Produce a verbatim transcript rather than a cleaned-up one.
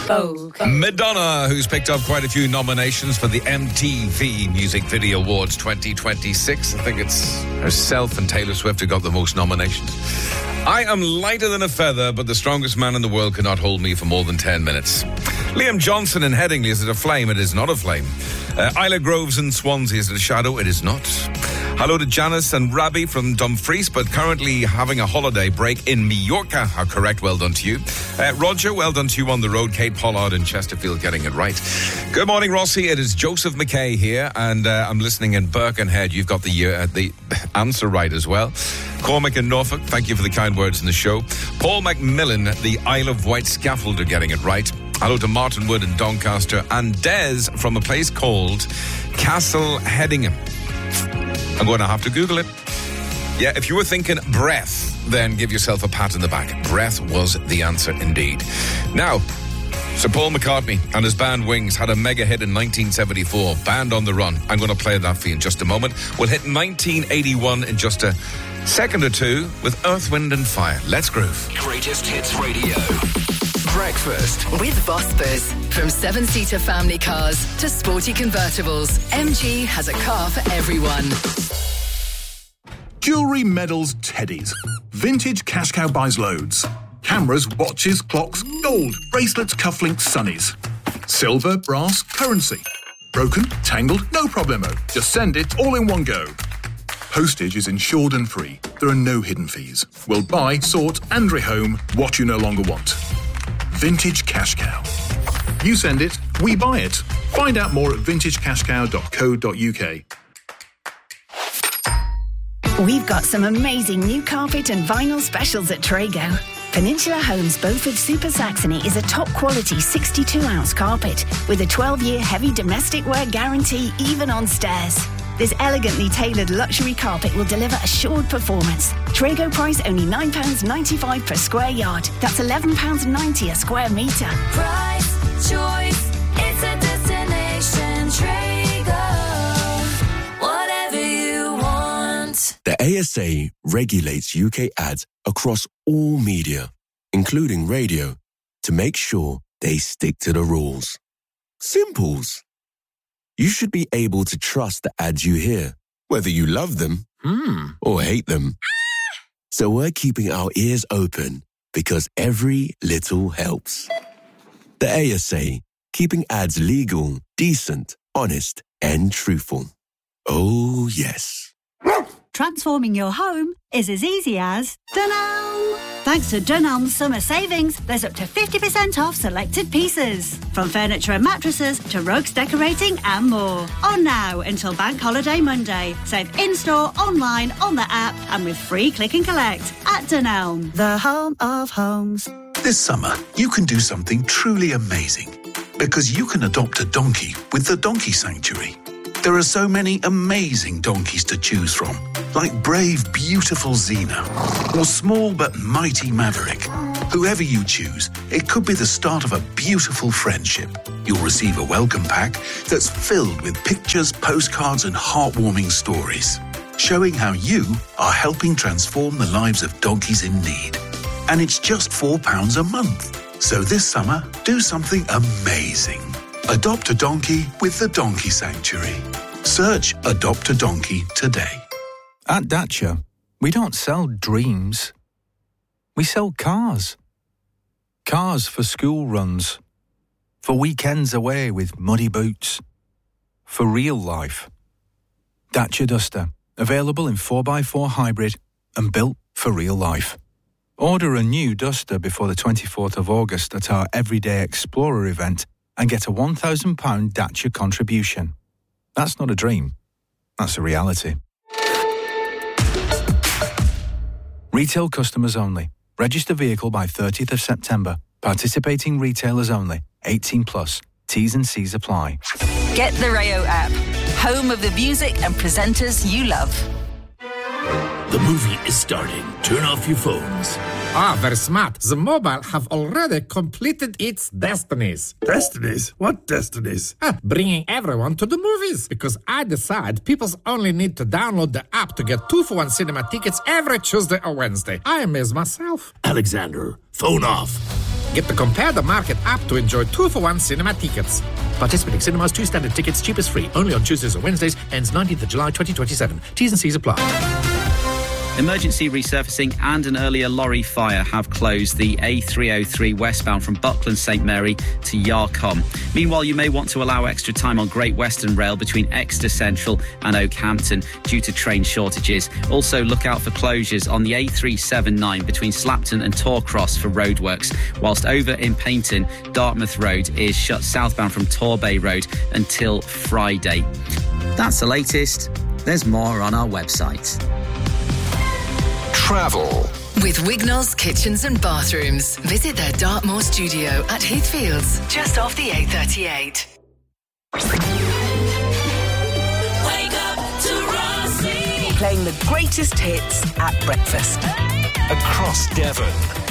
Oh, oh. Madonna, who's picked up quite a few nominations for the M T V Music Video Awards twenty twenty-six. I think it's herself and Taylor Swift who got the most nominations. I am lighter than a feather, but the strongest man in the world cannot hold me for more than ten minutes. Liam Johnson in Headingley, is it a flame? It is not a flame. Uh, Isla Groves in Swansea, is it a shadow? It is not. Hello to Janice and Rabbi from Dumfries, but currently having a holiday break in Mallorca. Are correct, well done to you. Uh, Roger, well done to you on the road. Kate Pollard in Chesterfield getting it right. Good morning, Rossi. It is Joseph McKay here, and uh, I'm listening in Birkenhead. You've got the uh, the answer right as well. Cormac in Norfolk, thank you for the kind words in the show. Paul Macmillan, the Isle of Wight scaffolder, getting it right. Hello to Martin Wood in Doncaster, and Des from a place called Castle Hedingham. I'm going to have to Google it. Yeah, if you were thinking breath, then give yourself a pat in the back. Breath was the answer indeed. Now, Sir Paul McCartney and his band Wings had a mega hit in nineteen seventy-four, Band on the Run. I'm going to play that for you in just a moment. We'll hit nineteen eighty-one in just a second or two with Earth, Wind and Fire. Let's groove. Greatest Hits Radio. Breakfast with Vosper's. From seven-seater family cars to sporty convertibles, M G has a car for everyone. Jewellery, medals, teddies. Vintage Cash Cow buys loads. Cameras, watches, clocks, gold, bracelets, cufflinks, sunnies. Silver, brass, currency. Broken, tangled, no problemo. Just send it all in one go. Postage is insured and free. There are no hidden fees. We'll buy, sort and rehome what you no longer want. Vintage Cash Cow. You send it, we buy it. Find out more at vintage cash cow dot co dot uk. We've got some amazing new carpet and vinyl specials at Trago. Peninsula Homes Beaufort Super Saxony is a top-quality sixty-two ounce carpet with a twelve-year heavy domestic wear guarantee even on stairs. This elegantly tailored luxury carpet will deliver assured performance. Trago price only nine pounds ninety-five per square yard. That's eleven pounds ninety a square metre. Price, choice, it's a destination. Trago, whatever you want. The A S A regulates U K ads across all media, including radio, to make sure they stick to the rules. Simples. You should be able to trust the ads you hear, whether you love them mm. or hate them. So we're keeping our ears open because every little helps. The A S A, keeping ads legal, decent, honest, and truthful. Oh, yes. Transforming your home is as easy as Dunelm. Thanks to Dunelm's summer savings, there's up to fifty percent off selected pieces. From furniture and mattresses to rugs, decorating and more. On now until Bank Holiday Monday. Save in-store, online, on the app and with free click and collect at Dunelm, the home of homes. This summer, you can do something truly amazing because you can adopt a donkey with the Donkey Sanctuary. There are so many amazing donkeys to choose from, like brave, beautiful Xena, or small but mighty Maverick. Whoever you choose, it could be the start of a beautiful friendship. You'll receive a welcome pack that's filled with pictures, postcards, and heartwarming stories, showing how you are helping transform the lives of donkeys in need. And it's just four pounds a month. So this summer, do something amazing. Adopt a donkey with the Donkey Sanctuary. Search Adopt a Donkey today. At Dacia, we don't sell dreams. We sell cars. Cars for school runs. For weekends away with muddy boots. For real life. Dacia Duster, available in four by four hybrid and built for real life. Order a new Duster before the twenty-fourth of August at our Everyday Explorer event and get a one thousand pounds Dacia contribution. That's not a dream. That's a reality. Retail customers only. Register vehicle by thirtieth of September. Participating retailers only. eighteen plus. T's and C's apply. Get the Rayo app. Home of the music and presenters you love. The movie is starting. Turn off your phones. Ah, very smart. The mobile have already completed its destinies. Destinies? What destinies? Ah, bringing everyone to the movies. Because I decide people only need to download the app to get two for one cinema tickets every Tuesday or Wednesday. I amaze myself. Alexander, phone off. Get the Compare the Market app to enjoy two-for-one cinema tickets. Participating cinemas, two standard tickets, cheapest free. Only on Tuesdays and Wednesdays. Ends nineteenth of July twenty twenty-seven. T's and C's apply. Emergency resurfacing and an earlier lorry fire have closed the A three oh three westbound from Buckland St Mary to Yarcombe. Meanwhile, you may want to allow extra time on Great Western Rail between Exeter Central and Oakhampton due to train shortages. Also, look out for closures on the A three seventy-nine between Slapton and Torcross for roadworks, whilst over in Paignton, Dartmouth Road is shut southbound from Torbay Road until Friday. That's the latest. There's more on our website. Travel. With Wignall's Kitchens and Bathrooms. Visit their Dartmoor studio at Heathfields, just off the A thirty-eight. Wake up to Rossi. Playing the greatest hits at breakfast. Across Devon.